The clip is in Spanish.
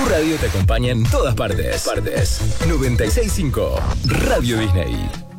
Tu radio te acompaña en todas partes. 96.5 Radio Disney.